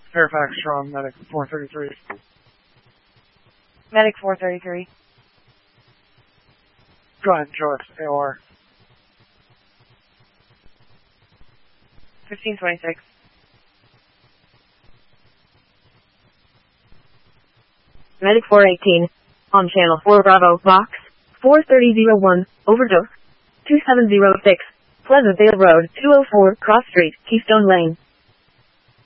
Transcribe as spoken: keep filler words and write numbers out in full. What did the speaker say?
Fairfax Strong, Medic four thirty-three. Medic four thirty-three. Go ahead, Joyce, A O R. fifteen twenty-six. Medic four eighteen. On channel four Bravo, box four thirty oh one, overdose two seven zero six, Pleasant Vale Road, two oh four, Cross Street, Keystone Lane.